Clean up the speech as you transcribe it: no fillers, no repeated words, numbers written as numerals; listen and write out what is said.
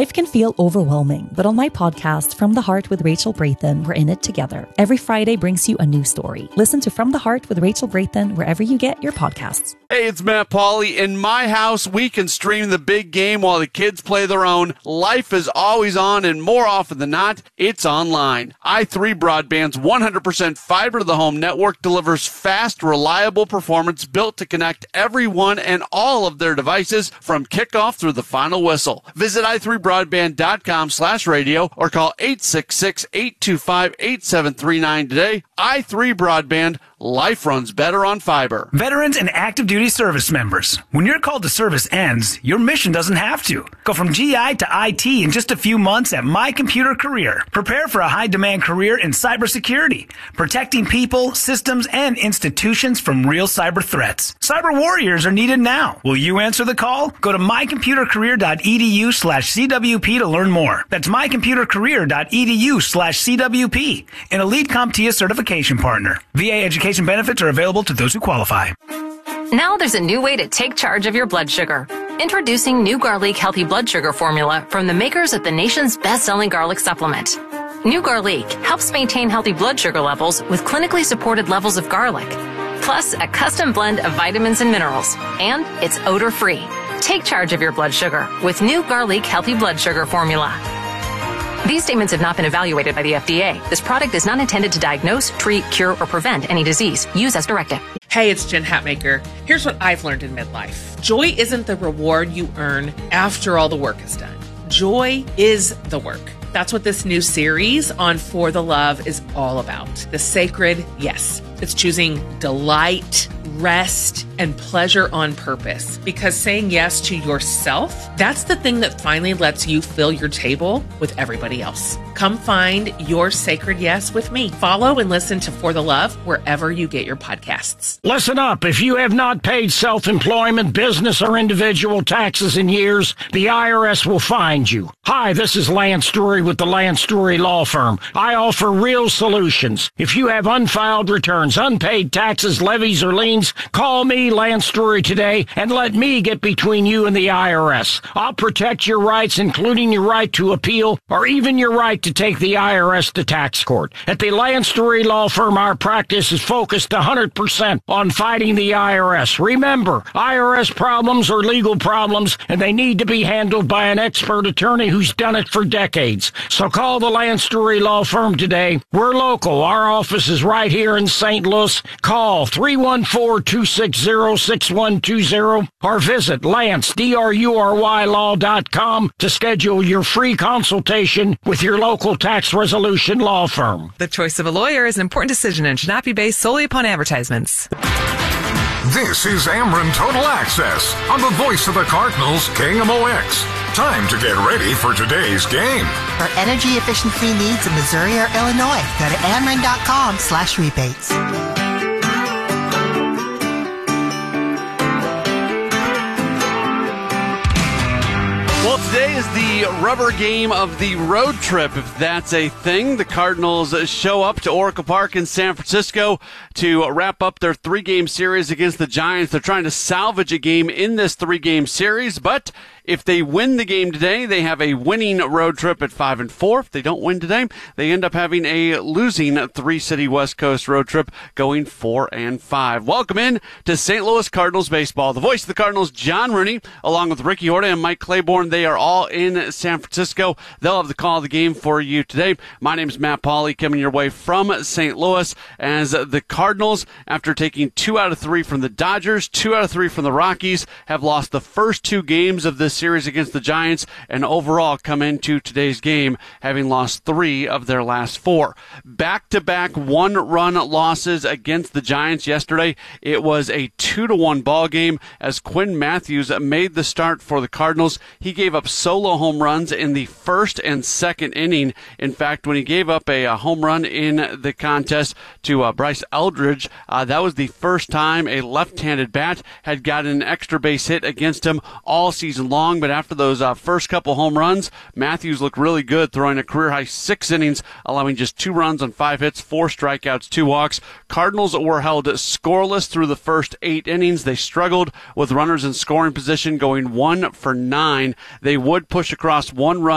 Life can feel overwhelming, but on my podcast, From the Heart with Rachel Brathen, we're in it together. Every Friday brings you a new story. Listen to From the Heart with Rachel Brathen wherever you get your podcasts. Hey, it's Matt Pauley. In my house, we can stream the big game while the kids play their own. Life is always on, and more often than not, it's online. i3 Broadband's 100% fiber to the home network delivers fast, reliable performance built to connect everyone and all of their devices from kickoff through the final whistle. Visit i3broadband.com/radio or call 866-825-8739 today. i3 Broadband. Life runs better on fiber. Veterans and active duty service members. When your call to service ends, your mission doesn't have to. Go from GI to IT in just a few months at My Computer Career. Prepare for a high-demand career in cybersecurity, protecting people, systems, and institutions from real cyber threats. Cyber warriors are needed now. Will you answer the call? Go to mycomputercareer.edu/CWP to learn more. That's mycomputercareer.edu/CWP, an Elite CompTIA certification partner. VA education benefits are available to those who qualify. Now there's a new way to take charge of your blood sugar. Introducing new Garlic Healthy Blood Sugar Formula from the makers of the nation's best-selling garlic supplement. New Garlic helps maintain healthy blood sugar levels with clinically supported levels of garlic, plus a custom blend of vitamins and minerals, and it's odor-free. Take charge of your blood sugar with new Garlic Healthy Blood Sugar Formula. These statements have not been evaluated by the FDA. This product is not intended to diagnose, treat, cure, or prevent any disease. Use as directed. Hey, it's Jen Hatmaker. Here's what I've learned in midlife. Joy isn't the reward you earn after all the work is done. Joy is the work. That's what this new series on For the Love is all about. The sacred yes. It's choosing delight, rest, and pleasure on purpose. Because saying yes to yourself, that's the thing that finally lets you fill your table with everybody else. Come find your sacred yes with me. Follow and listen to For the Love wherever you get your podcasts. Listen up. If you have not paid self-employment, business, or individual taxes in years, the IRS will find you. Hi, this is Lance Story with the Lance Story Law Firm. I offer real solutions. If you have unfiled returns, unpaid taxes, levies, or liens, call me, Lance Story, today, and let me get between you and the IRS. I'll protect your rights, including your right to appeal, or even your right to take the IRS to tax court. At the Lance Story Law Firm, our practice is focused 100% on fighting the IRS. Remember, IRS problems are legal problems, and they need to be handled by an expert attorney who's done it for decades. So call the Lance Story Law Firm today. We're local. Our office is right here in St. Louis. Call 314-260-6120 or visit LanceDruryLaw.com to schedule your free consultation with your local tax resolution law firm. The choice of a lawyer is an important decision and should not be based solely upon advertisements. This is Ameren Total Access on the voice of the Cardinals, KMOX. Time to get ready for today's game. For energy efficiency needs in Missouri or Illinois, go to Ameren.com/rebates. Well, today is the rubber game of the road trip, if that's a thing. The Cardinals show up to Oracle Park in San Francisco to wrap up their three-game series against the Giants. They're trying to salvage a game in this three-game series, but if they win the game today, they have a winning road trip at 5-4. If they don't win today, they end up having a losing three-city West Coast road trip going 4-5. Welcome in to St. Louis Cardinals baseball. The voice of the Cardinals, John Rooney, along with Ricky Horta and Mike Claiborne. They are all in San Francisco. They'll have the call of the game for you today. My name is Matt Pauley, coming your way from St. Louis, as the Cardinals, after taking 2 out of 3 from the Dodgers, 2 out of 3 from the Rockies, have lost the first 2 games of this series against the Giants, and overall come into today's game having lost 3 of their last 4. Back-to-back one-run losses against the Giants yesterday. It was a 2-1 ball game as Quinn Matthews made the start for the Cardinals. He gave up solo home runs in the first and second inning. In fact, when he gave up a home run in the contest to Bryce Eldridge, that was the first time a left-handed bat had gotten an extra base hit against him all season long. But after those first couple home runs, Matthews looked really good, throwing a career-high 6 innings, allowing just 2 runs on 5 hits, 4 strikeouts, 2 walks. Cardinals were held scoreless through the first 8 innings. They struggled with runners in scoring position, going 1 for 9. They would push across 1 run